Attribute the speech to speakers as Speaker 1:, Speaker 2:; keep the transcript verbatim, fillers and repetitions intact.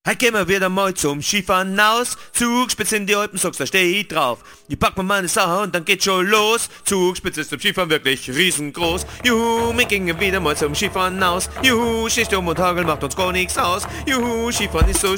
Speaker 1: Heute gehen wir wieder mal zum Skifahren aus. Zugspitze in die Alpen, sagst, da steh ich drauf. Ich pack mir meine Sache und dann geht schon los. Zugspitze ist zum Skifahren wirklich riesengroß. Juhu, wir gingen wieder mal zum Skifahren aus. Juhu, Schneesturm und Hagel macht uns gar nichts aus. Juhu, Skifahren ist so